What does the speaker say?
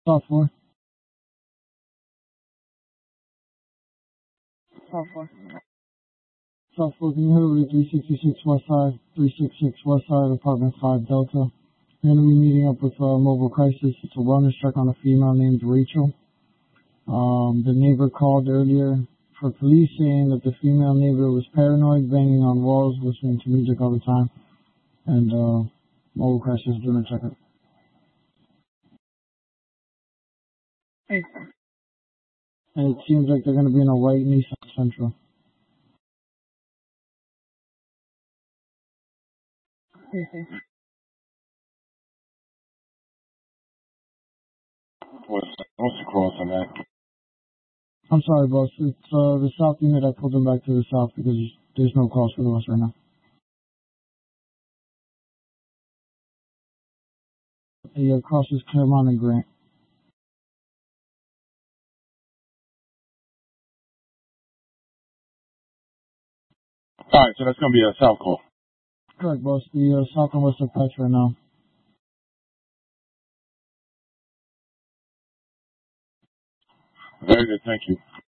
Software. Software. Software, can you head over to 366 West Side, 366 West Side, Apartment 5 Delta? We're going to be meeting up with Mobile Crisis. It's a wellness check on a female named Rachel. The neighbor called earlier for police saying that the female neighbor was paranoid, banging on walls, listening to music all the time. And Mobile Crisis is doing a checkup. And it seems like they're going to be in a white Nissan Sentra. What's the cross on that? I'm sorry, boss. It's the south unit. I pulled them back to the south because there's no calls for the west right now. The cross is Claremont and Grant. Alright, so that's gonna be a south call. Correct, boss. The south and west are patched right now. Very good, thank you.